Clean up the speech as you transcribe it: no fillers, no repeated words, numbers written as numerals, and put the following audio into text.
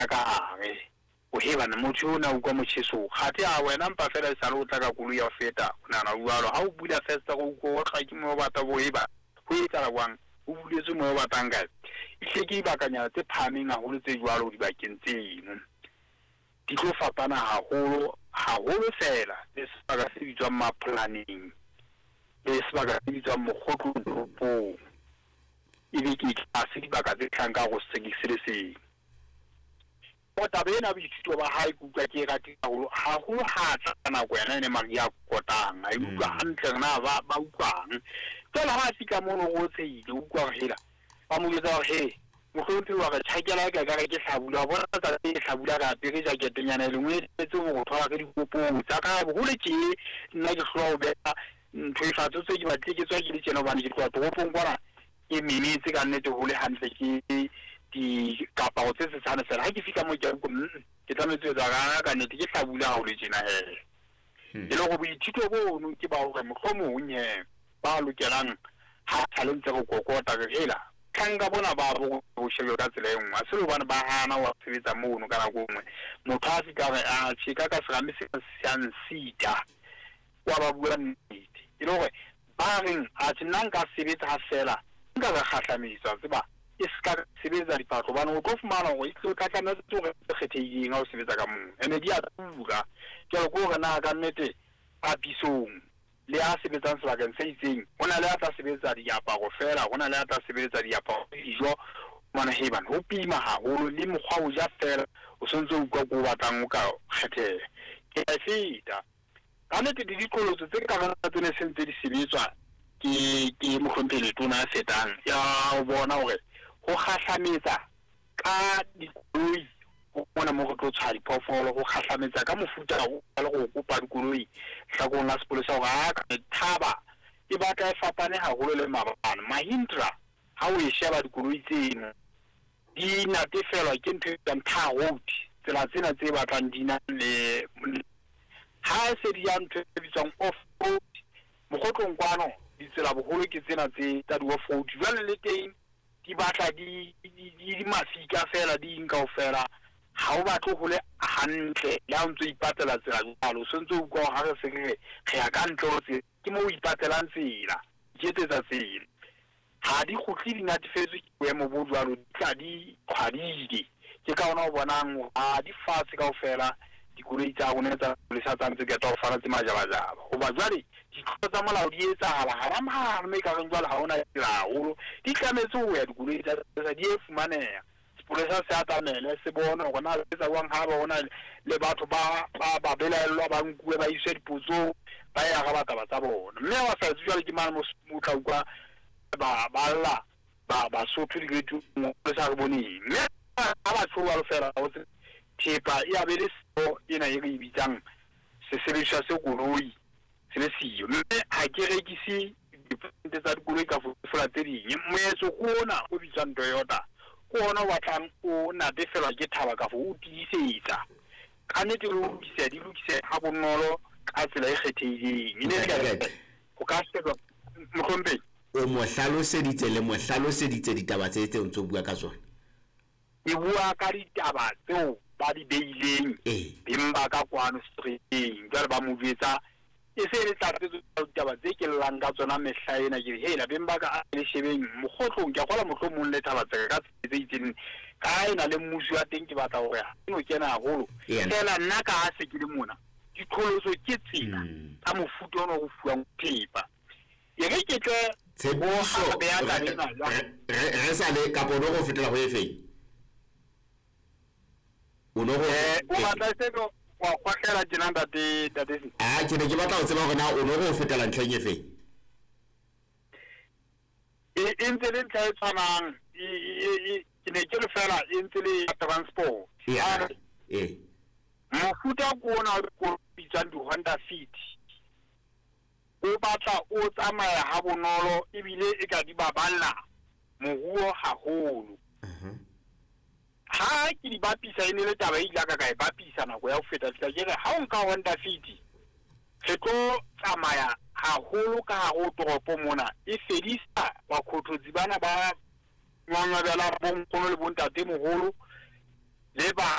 ka hare o hebana motho ona o kwa mocheso gate a wena mpa fela sa lo tla ka kulu ya feta ona na ualo ha o bula festa go go tla ke mo bata bo heba go etsa la bwang o buletse mo batanga ile ke bakanya tse phameng a holo tse jwalo di bakeng tseno di tlo fapana haholo fela le sebaka se bitswang ma planning le sebaka se bitswang mogotlo toropong ile ke tla se dibaka tse tlhanka go sekisele se o tabena bithuto ba hae kutlwa ke rati haholo ha tsana go yana ne magi ya kotang a utlwa hantle na ba utlwang tsela ha se ka mono go tseile utlwa hela ba mo letsa gore he mohlotsi wa ga tshakela ka ke hlabula bona tsa ke hlabula ka pere ja ke tenyana le ngwe tsetse go thola ke dikopong tsa ka go le ke nna ke hloa o beta ntho e fatso tse ke batle ke tswa ke le tsena bana ke tloa toropong bona e minetse ka nnete go le hantle ke di kapa go tse tsana fela ha ke fika mo ke tlametse tsa ka nnete ke hlabula go le tsena he le go boithuto bono ke ba gore mohlomong nye ba lokelang ha talente go kokota ke hela kanga bona ba bo shelo ka tsela engwe a se bana ba hana wa sebetsa mono kana go ngwe motho a se ka a tshika ka se game se sita wa ba bua nnete e le gore ba reng a tsena nka sebetsa ha fela nka ga khatlamisa tseba e ska sebetsa dipatlo bana o tlo fumana go itlo ka kana tso re kgethegileng ha o sebetsa ka mong ene di a tura ke go re na ka nnete a pisong le a sebetsang sebakeng se itseng hona le a tla sebetsa diaparo fela hona le a tla sebetsa diaparo dijo mana heban ho pima haholo le mokgwa o ja fela o sontse o kwa go batlang o ka kgethela ke a feta ka nnete dikolotso tse ka rana tsene sentse di sebetswa ke mohlomphele tona fetang ya o bona hore go kgahlametsa ka dikoloi bona mo go tlo tshwari phofolo go kgahlametsa ka mofuta go le go kopa dikoloi hlakong la sepolesa go ka thaba e batla e fapane haholo le mabana Mahindra ha o e sheba dikoloi tseno di natefelwa ke ntho ya road tsela tsena tse batlang dina le ha se di ntho e bitswang off road mogotlong kwano ditsela bogolo ke tsena tse tsa di off road jwale le teng di batla di mafika fela di nka ofela ha o batho go le hantle ya ntse ipatela tsela jalo sentse o go ha re se re ya ka ntlotse ke mo o ipatelang tsela ke tsetsa tsela ha di khutli di natifetse ke mo bodwalo tla di khwadidi ke ka ona o bonang a di fatse ka ofela dikoloi tsa rona tsa le sa tsantse ke tla fara tse majabajaba go ba jwale di tsa molao di etsa hala ha ma me ka reng jwale ha ona la holo di tlametse o ya dikoloi tsa di e fumaneha sepolesa se atamele se bona go na le tsa wang ha ba bona le batho ba belaelwa ba nkuwe ba iswe dipotso ba ya ga bataba tsa bona mme wa sa jwale ke mana mo tlhaukwa ba sotho di gretu mo sa re boneng mme ba tshwa lo fela o se thepa ya be le so ena e re bitsang se sebediswa se koloi se le siyo mme ha ke rekisi dipente tsa dikoloi ka fola tse ding moetso kona o bitsang Toyota kona wa tlang o na befelwa ke thaba ka fo o tiisetsa ka nete lo di lokise ha bonolo ka tsela e kgethehileng ine ka go ka sheba mohlompe o mo hlaloseditse le mo hlaloseditse ditaba tse tse o ntse o bua ka tsona e bua ka ditaba tseo ba di beileng bimba ka kwano streeting jwale ba mo jetsa e se le tla ditaba tse ke llang ka tsona mehla ena ke hela bimba ka le shebeng mogotlong ke gola mohlomong le thaba tse ka tse itseng ka ina le mmuso ya teng ke batla hore no kena haholo fela nna ka ha se ke le mona dikholoso ke tsela ka mofuta ono go fuang thepa ye ke tle tseboso re sa le ka bono go fetela go efeng o no go o batla se go wa khwatlela dina tate ke ne ke batla go tseba gona o no go fetela ntlheng efeng e ntse le ntse tsanang ke ne ke le fela e ntse le transport mofuta ko ona ko bitsang di Honda Fit o batla o tsamaya ha bonolo ebile e ka di baballa moruo haholo ha ke di bapisa ene le taba ile ka e bapisa nako ya ho feta ke re ha o nka Honda Fit re tlo tsamaya haholo ka ho toropo mona e fedisa wa khototsi bana ba ngwangwabela bonkono le bontate moholo le ba